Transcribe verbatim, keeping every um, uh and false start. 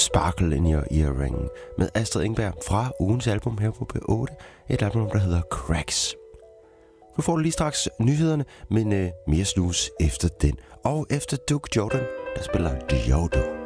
Sparkle in Your Earring med Astrid Engberg fra ugens album her på P otte. Et album, der hedder Cracks. Nu får du lige straks nyhederne, men øh, mere snus efter den. Og efter Duke Jordan, der spiller Diodo.